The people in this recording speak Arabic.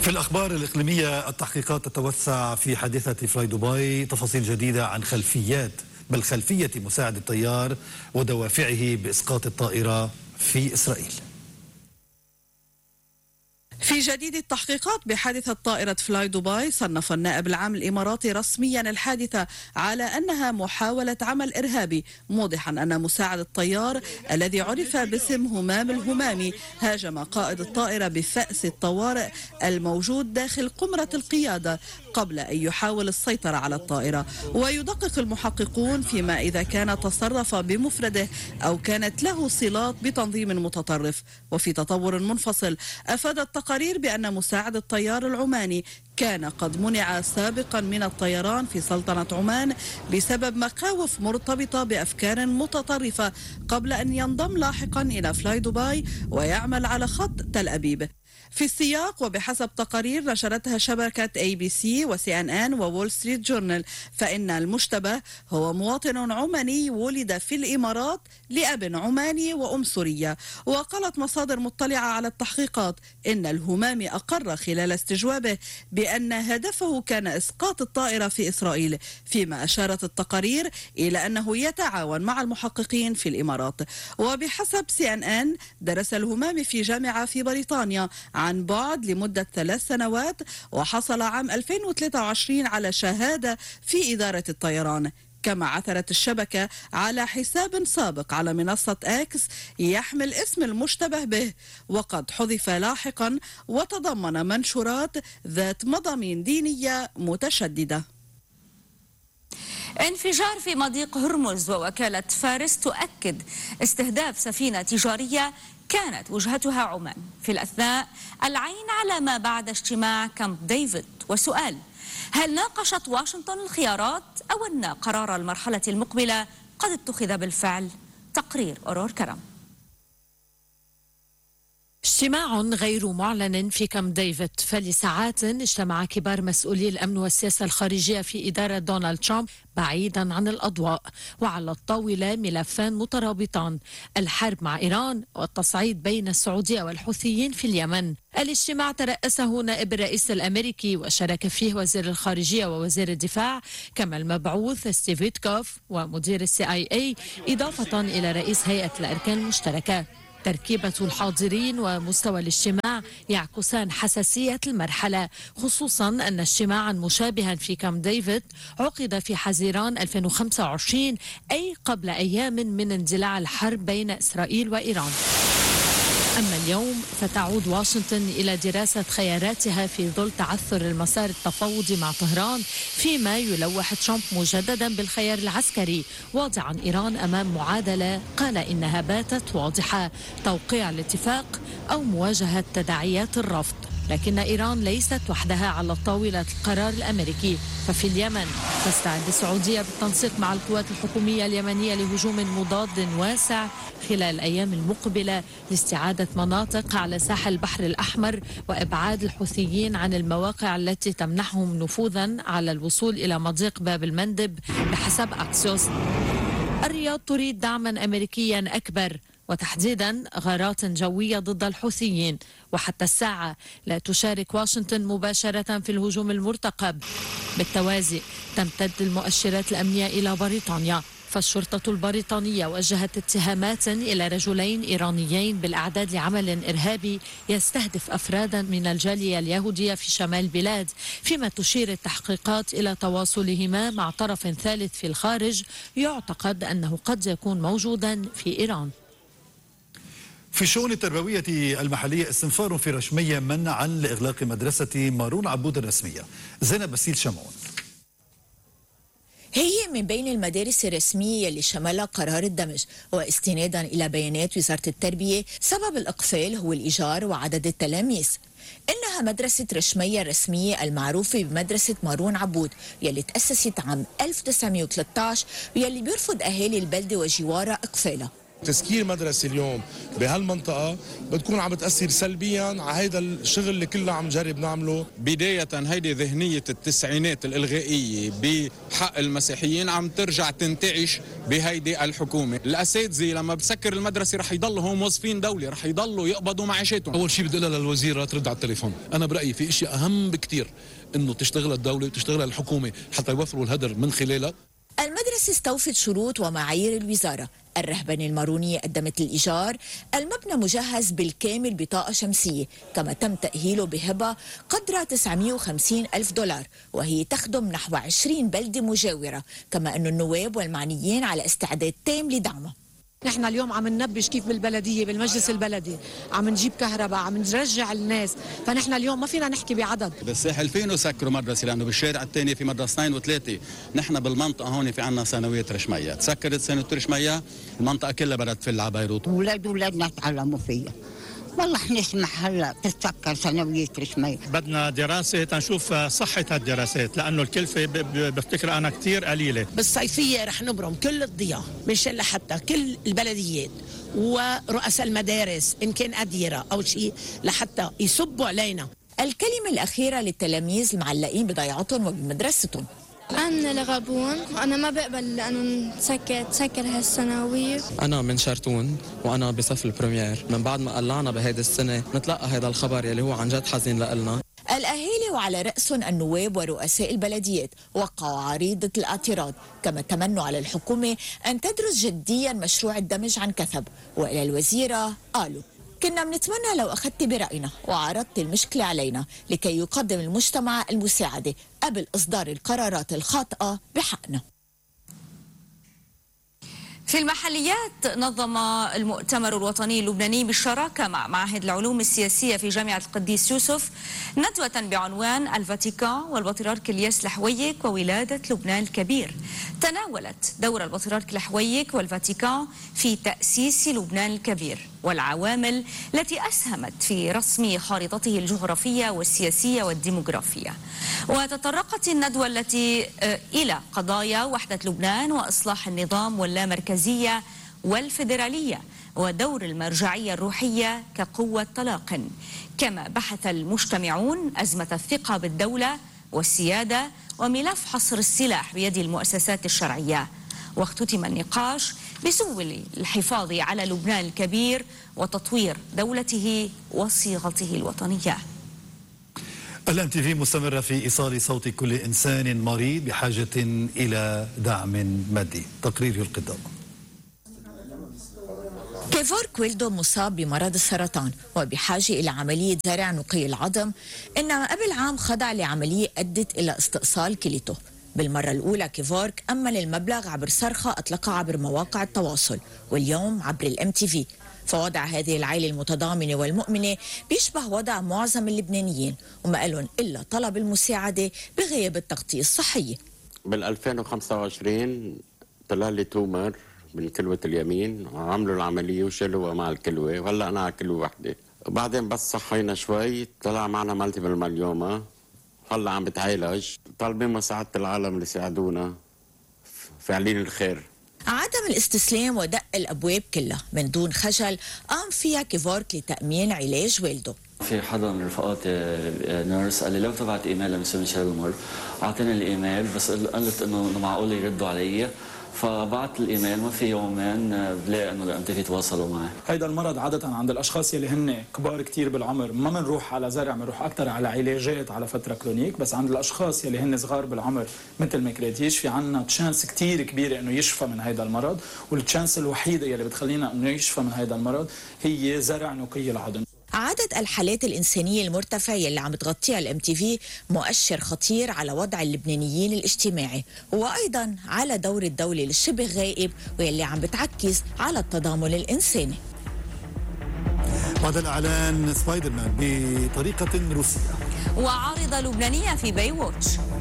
في الأخبار الإقليمية، التحقيقات تتوسع في حادثة فلاي دبي. تفاصيل جديدة عن خلفية مساعد الطيار ودوافعه بإسقاط الطائرة في إسرائيل. في جديد التحقيقات بحادثة طائرة فلاي دبي، صنف النائب العام الإماراتي رسميا الحادثة على أنها محاولة عمل إرهابي، موضحا أن مساعد الطيار الذي عرف باسم همام الهمامي هاجم قائد الطائرة بفأس الطوارئ الموجود داخل قمرة القيادة قبل أن يحاول السيطرة على الطائرة. ويدقق المحققون فيما إذا كان تصرف بمفرده أو كانت له صلات بتنظيم متطرف. وفي تطور منفصل، أفاد التقارير بأن مساعد الطيار العماني كان قد منع سابقا من الطيران في سلطنة عمان بسبب مخاوف مرتبطة بأفكار متطرفة قبل أن ينضم لاحقا إلى فلاي دبي ويعمل على خط تل أبيب. في السياق وبحسب تقارير نشرتها شبكة ABC وCNN وول ستريت جورنال، فإن المشتبه هو مواطن عماني ولد في الإمارات لأب عماني وأم سورية. وقالت مصادر مطلعة على التحقيقات إن الهمامي أقر خلال استجوابه بأن هدفه كان إسقاط الطائرة في إسرائيل، فيما أشارت التقارير إلى أنه يتعاون مع المحققين في الإمارات. وبحسب CNN، درس الهمامي في جامعة في بريطانيا عن بعد لمدة 3 سنوات، وحصل عام 2023 على شهادة في إدارة الطيران. كما عثرت الشبكة على حساب سابق على منصة إكس يحمل اسم المشتبه به، وقد حذف لاحقا وتضمن منشورات ذات مضامين دينية متشددة. انفجار في مضيق هرمز، ووكالة فارس تؤكد استهداف سفينة تجارية كانت وجهتها عمان. في الأثناء العين على ما بعد اجتماع كامب ديفيد، وسؤال: هل ناقشت واشنطن الخيارات أو أن قرار المرحلة المقبلة قد اتخذ بالفعل؟ تقرير أورور كرم. اجتماع غير معلن في كامب ديفيد، فلساعات اجتمع كبار مسؤولي الأمن والسياسة الخارجية في إدارة دونالد ترامب بعيدا عن الأضواء، وعلى الطاولة ملفان مترابطان: الحرب مع إيران والتصعيد بين السعودية والحوثيين في اليمن. الاجتماع ترأسه نائب الرئيس الأمريكي وشارك فيه وزير الخارجية ووزير الدفاع، كما المبعوث ستيف ويتكوف ومدير CIA، إضافة إلى رئيس هيئة الأركان المشتركة. تركيبة الحاضرين ومستوى الاجتماع يعكسان حساسية المرحلة، خصوصا أن اجتماعا مشابها في كامب ديفيد عقد في حزيران 2025، أي قبل أيام من اندلاع الحرب بين إسرائيل وإيران. أما اليوم فتعود واشنطن إلى دراسة خياراتها في ظل تعثر المسار التفاوضي مع طهران، فيما يلوح ترامب مجددا بالخيار العسكري، واضعا إيران أمام معادلة قال إنها باتت واضحة: توقيع الاتفاق أو مواجهة تداعيات الرفض. لكن إيران ليست وحدها على طاولة القرار الأمريكي، ففي اليمن تستعد السعودية بالتنسيق مع القوات الحكومية اليمنية لهجوم مضاد واسع خلال الأيام المقبلة لاستعادة مناطق على ساحل البحر الأحمر وإبعاد الحوثيين عن المواقع التي تمنحهم نفوذا على الوصول إلى مضيق باب المندب بحسب أكسيوس. الرياض تريد دعما أمريكيا أكبر، وتحديدا غارات جوية ضد الحوثيين، وحتى الساعة لا تشارك واشنطن مباشرة في الهجوم المرتقب. بالتوازي تمتد المؤشرات الأمنية إلى بريطانيا، فالشرطة البريطانية وجهت اتهامات إلى رجلين إيرانيين بالإعداد لعمل إرهابي يستهدف أفرادا من الجالية اليهودية في شمال البلاد، فيما تشير التحقيقات إلى تواصلهما مع طرف ثالث في الخارج يعتقد أنه قد يكون موجودا في إيران. في الشؤون التربوية المحلية، استنفار في رشمية منعا لإغلاق مدرسة مارون عبود الرسمية. زينب باسيل شمعون. هي من بين المدارس الرسمية اللي شملها قرار الدمج، واستنادا إلى بيانات وزارة التربية سبب الإقفال هو الإيجار وعدد التلاميذ. إنها مدرسة رشمية الرسمية المعروفة بمدرسة مارون عبود، يلي تأسست عام 1913 ويلي بيرفض أهالي البلدة وجوارها إقفالها. تسكير مدرسة اليوم بهالمنطقة بتكون عم بتأثر سلبيا على هيدا الشغل اللي كله عم نجرب نعمله. بداية هيدي ذهنية التسعينات الإلغائية بحق المسيحيين عم ترجع تنتعش بهيدي الحكومة. الأساتذة لما بتسكر المدرسة رح يضلوا هم موظفين دولة، رح يضلوا يقبضوا معاشاتهم. أول شيء بدي أقولها للوزيرة ترد على التليفون. أنا برأيي في إشياء أهم بكتير إنه تشتغل الدولة وتشتغل الحكومة حتى يوفروا الهدر من خلالها. المدرسة استوفت شروط ومعايير الوزارة. الرهبنة المارونية قدمت الإيجار. المبنى مجهز بالكامل بطاقة شمسية، كما تم تأهيله بهبة قدرها 950 ألف دولار، وهي تخدم نحو 20 بلدة مجاورة. كما أن النواب والمعنيين على استعداد تام لدعمه. نحن اليوم عم ننبش كيف بالبلدية بالمجلس البلدي عم نجيب كهرباء، عم نرجع الناس، فنحن اليوم ما فينا نحكي بعدد. بالساحل فينه سكروا مدرسة لأنه بالشارع الثاني في مدرستين وثلاثة. نحن بالمنطقة هون في عنا ثانوية رشمية، تسكرت ثانوية رشمية المنطقة كلها بدها تفل على بيروت. أولادنا تعلموا فيها، والله نسمح هلا تتسكر ثانوية رسمية. بدنا دراسة تنشوف صحة هالدراسات لأنه الكلفة بفتكر أنا كتير قليلة. بالصيفية رح نبرم كل الضياء منشان لحتى كل البلديات ورؤساء المدارس إن كان أديرة أو شيء لحتى يصبوا علينا. الكلمة الأخيرة للتلاميذ المعلقين بضيعتهم وبمدرستهم. أنا لغابون وأنا ما بقبل أنه تسكر هالثانوية. أنا من شرطون وأنا بصف البريمير. من بعد ما قلعنا بهيدي السنة نتلقى هذا الخبر يلي هو عن جد حزين لنا. الأهالي وعلى رأسهم النواب ورؤساء البلديات وقعوا عريضة الاعتراض، كما تمنوا على الحكومة أن تدرس جديا مشروع الدمج عن كثب. وإلى الوزيرة قالوا: كنا بنتمنى لو أخذت برأينا وعرضت المشكلة علينا لكي يقدم المجتمع المساعدة قبل إصدار القرارات الخاطئة بحقنا. في المحليات نظم المؤتمر الوطني اللبناني بالشراكة مع معهد العلوم السياسية في جامعة القديس يوسف ندوة بعنوان الفاتيكان والبطريرك الياس لحويك وولادة لبنان الكبير. تناولت دور البطريرك لحويك والفاتيكان في تأسيس لبنان الكبير والعوامل التي أسهمت في رسم خارطته الجغرافية والسياسية والديموغرافية. وتطرقت الندوة التي إلى قضايا وحدة لبنان وإصلاح النظام واللامركزية والفيدرالية ودور المرجعية الروحية كقوة طلاق. كما بحث المجتمعون أزمة الثقة بالدولة والسيادة وملف حصر السلاح بيد المؤسسات الشرعية. واختتم النقاش بسبل الحفاظ على لبنان الكبير وتطوير دولته وصيغته الوطنية. الMTV مستمرة في إيصال صوت كل إنسان مريض بحاجة إلى دعم مادي. تقرير القدام. كيفورك ويلدو مصاب بمرض السرطان وبحاجة إلى عملية زرع نقي العظم، إنما قبل عام خضع لعملية أدت إلى استئصال كليته. بالمرة الأولى كيفورك أمن المبلغ عبر صرخة أطلقها عبر مواقع التواصل، واليوم عبر الMTV. فوضع هذه العائلة المتضامنة والمؤمنة بيشبه وضع معظم اللبنانيين، وما لهم إلا طلب المساعدة بغياب التغطية الصحية. بال2025 طلع لي تومر من كلوة اليمين، عملوا العملية وشالوها مع الكلوة، وهلا أنا على كلوة واحدة. وبعدين بس صحينا شوي طلع معنا مالتيبل ماليوما، هلا عم بتعالج. طالبين مساعدة العالم اللي يساعدونا فاعلين الخير. عدم الاستسلام ودق الأبواب كلها من دون خجل قام فيها كيفورك لتأمين علاج والده. في حدا من رفقاتي نيرس قال لي لو تبعت ايميل لمسيو ميشيل ومر، اعطاني الايميل بس قلت انه معقول يردوا علي، فبعت الايميل ما في يومين بلاقي انه الMTV تواصلوا معي. هيدا المرض عاده عند الاشخاص يلي هن كبار كتير بالعمر ما بنروح على زرع، بنروح اكثر على علاجات على فتره كلونيك، بس عند الاشخاص يلي هن صغار بالعمر مثل ما كريتيش في عنا تشانس كتير كبيره انه يشفى من هيدا المرض، والتشانس الوحيده يلي بتخلينا انه يشفى من هيدا المرض هي زرع نقي العظم. عدد الحالات الإنسانية المرتفع يلي عم تغطيها الMTV مؤشر خطير على وضع اللبنانيين الاجتماعي، وأيضا على دور الدولة الشبه غائب واللي عم بتعكز على التضامن الإنساني. بعد الإعلان سبايدر مان بطريقة روسية وعارضة لبنانية في باي ووتش.